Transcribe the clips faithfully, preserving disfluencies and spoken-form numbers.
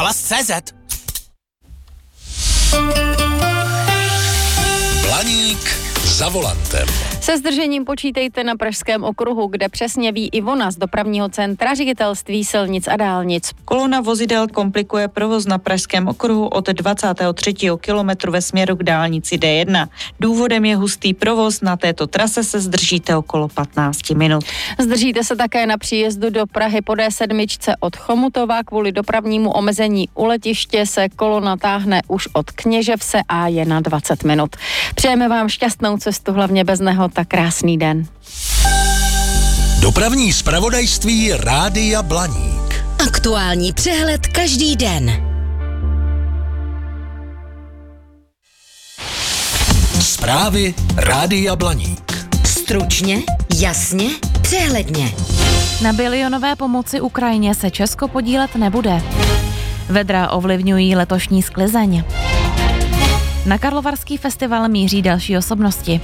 Hlas tečka cé zet. Blaník za volantem. Se zdržením počítejte na Pražském okruhu, kde přesně ví Ivona z dopravního centra Ředitelství silnic a dálnic. Kolona vozidel komplikuje provoz na Pražském okruhu od dvacátého třetího kilometru ve směru k dálnici dé jedna. Důvodem je hustý provoz, na této trase se zdržíte okolo patnáct minut. Zdržíte se také na příjezdu do Prahy po dé sedm od Chomutova. Kvůli dopravnímu omezení u letiště se kolona táhne už od Kněževce a je na dvacet minut. Přejeme vám šťastnou cestu, hlavně bez nehod, a krásný den. Dopravní zpravodajství Rádia Blaník. Aktuální přehled každý den. Zprávy Rádia Blaník. Stručně, jasně, přehledně. Na bilionové pomoci Ukrajině se Česko podílet nebude. Vedra ovlivňují letošní sklizeň. Na Karlovarský festival míří další osobnosti.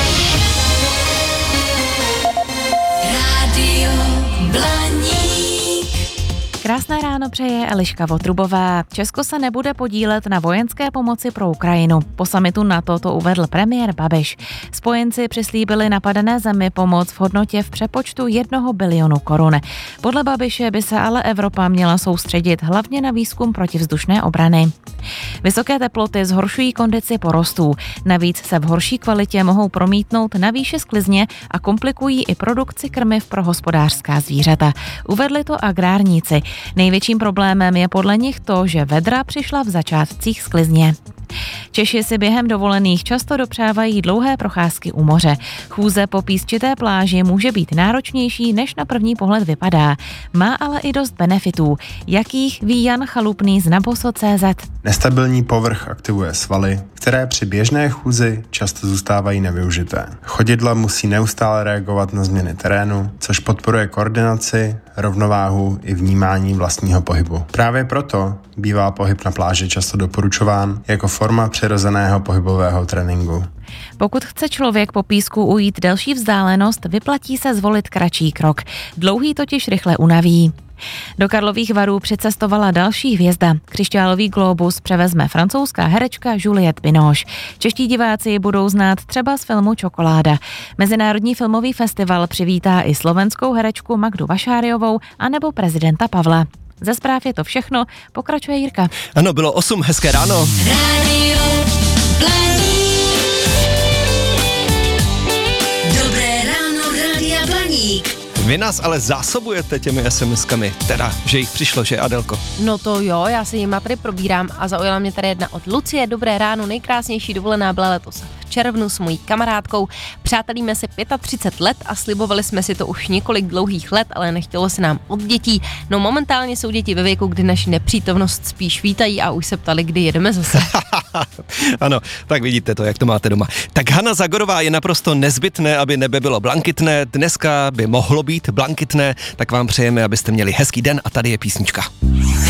Rádio Blaník. Krásné ráno přeje Eliška Votrubová. Česko se nebude podílet na vojenské pomoci pro Ukrajinu. Po summitu NATO to uvedl premiér Babiš. Spojenci přislíbili napadené zemi pomoc v hodnotě v přepočtu jednoho bilionu korun. Podle Babiše by se ale Evropa měla soustředit hlavně na výzkum protivzdušné obrany. Vysoké teploty zhoršují kondici porostů. Navíc se v horší kvalitě mohou promítnout na výši sklizně a komplikují i produkci krmiv pro hospodářská zvířata. Uvedli to agrárníci. Největším problémem je podle nich to, že vedra přišla v začátcích sklizně. Češi si během dovolených často dopřávají dlouhé procházky u moře. Chůze po písčité pláži může být náročnější, než na první pohled vypadá. Má ale i dost benefitů. Jakých ví Jan Chalupný z Naboso tečka cé zet. Nestabilní povrch aktivuje svaly, které při běžné chůzi často zůstávají nevyužité. Chodidla musí neustále reagovat na změny terénu, což podporuje koordinaci, rovnováhu i vnímání vlastního pohybu. Právě proto bývá pohyb na pláži často doporučován jako forma přirozeného pohybového tréninku. Pokud chce člověk po písku ujít delší vzdálenost, vyplatí se zvolit kratší krok. Dlouhý totiž rychle unaví. Do Karlových Varů přicestovala další hvězda. Křišťálový glóbus převezme francouzská herečka Juliette Binoche. Čeští diváci ji budou znát třeba z filmu Čokoláda. Mezinárodní filmový festival přivítá i slovenskou herečku Magdu Vašáriovou anebo prezidenta Pavla. Ze zpráv je to všechno, pokračuje Jirka. Ano, bylo osm, hezké ráno. Rádio Blaník. Dobré ráno, Rádia Blaník. Vy nás ale zásobujete těmi es em eskami, teda, že jich přišlo, že Adelko? No to jo, já se jima tady probírám a zaujala mě tady jedna od Lucie. Dobré ráno, nejkrásnější dovolená byla letos v červnu s mojí kamarádkou. Přátelíme se třicet pět let a slibovali jsme si to už několik dlouhých let, ale nechtělo se nám od dětí. No momentálně jsou děti ve věku, kdy naši nepřítomnost spíš vítají a už se ptali, kdy jedeme zase. Ano, tak vidíte to, jak to máte doma. Tak Hana Zagorová, je naprosto nezbytné, aby nebe bylo blankitné. Dneska by mohlo být blankitné, tak vám přejeme, abyste měli hezký den a tady je písnička.